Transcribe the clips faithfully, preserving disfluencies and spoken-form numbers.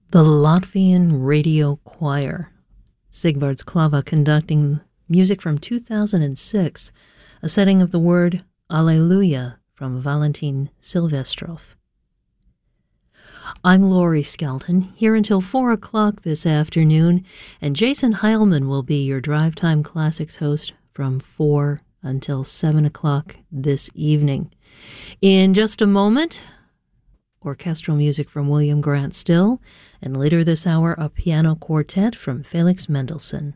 The Latvian Radio Choir, Sigvards Klava conducting music from two thousand six, a setting of the word Alleluia from Valentin Silvestrov. I'm Laurie Skelton, here until four o'clock this afternoon, and Jason Heilman will be your Drive Time Classics host from four until seven o'clock this evening. In just a moment, orchestral music from William Grant Still, and later this hour, a piano quartet from Felix Mendelssohn.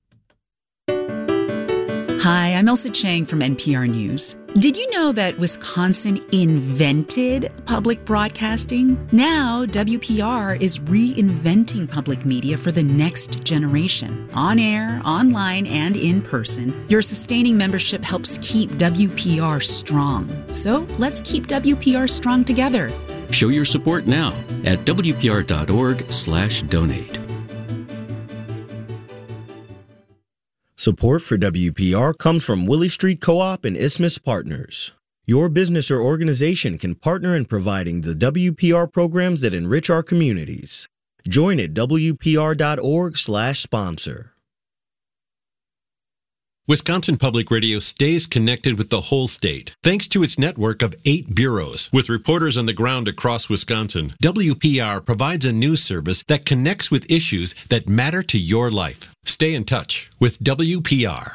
Hi, I'm Elsa Chang from N P R News. Did you know that Wisconsin invented public broadcasting? Now, W P R is reinventing public media for the next generation. On air, online, and in person, your sustaining membership helps keep W P R strong. So let's keep W P R strong together. Show your support now at W P R dot org slash donate. Support for W P R comes from Willie Street Co-op and Isthmus Partners. Your business or organization can partner in providing the W P R programs that enrich our communities. Join at W P R dot org slash sponsor. Wisconsin Public Radio stays connected with the whole state. Thanks to its network of eight bureaus, with reporters on the ground across Wisconsin, W P R provides a news service that connects with issues that matter to your life. Stay in touch with W P R.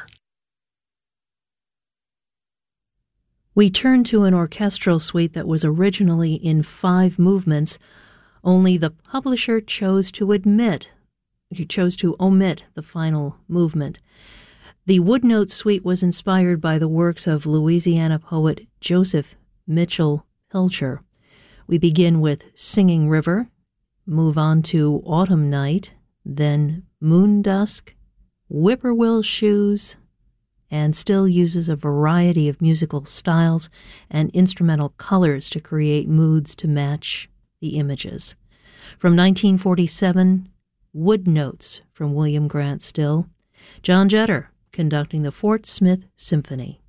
We turn to an orchestral suite that was originally in five movements, only the publisher chose to admit, he chose to omit the final movement. The Woodnote Suite was inspired by the works of Louisiana poet Joseph Mitchell Pilcher. We begin with Singing River, move on to Autumn Night, then Moon Dusk, Whippoorwill Shoes, and still uses a variety of musical styles and instrumental colors to create moods to match the images. From nineteen forty-seven, Wood Notes from William Grant Still, John Jetter conducting the Fort Smith Symphony.